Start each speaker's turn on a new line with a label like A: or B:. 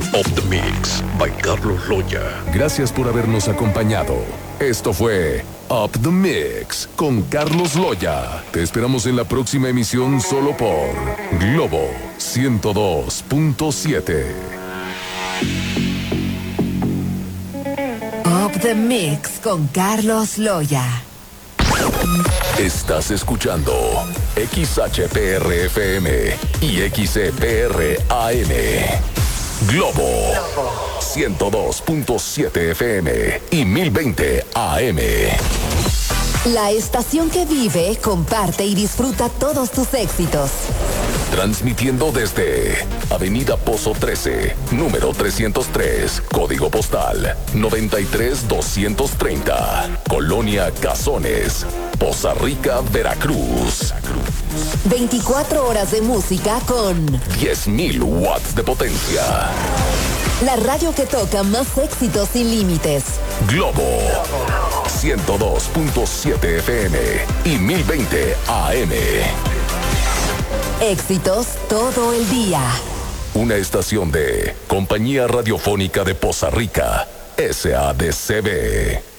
A: of the Mix by Carlos Loya.
B: Gracias por habernos acompañado. Esto fue Up the Mix con Carlos Loya. Te esperamos en la próxima emisión solo por Globo 102.7.
C: Up the Mix con Carlos Loya.
B: Estás escuchando XHPR-FM y XCPR-AM. Globo 102.7 FM y 1020 AM.
C: La estación que vive, comparte y disfruta todos tus éxitos.
B: Transmitiendo desde Avenida Pozo 13, número 303, código postal 93230, Colonia Cazones, Poza Rica, Veracruz.
C: 24 horas de música con
B: 10.000 watts de potencia.
C: La radio que toca más éxitos sin límites.
B: Globo 102.7 FM y 1020 AM.
C: Éxitos todo el día.
B: Una estación de Compañía Radiofónica de Poza Rica, SADCB.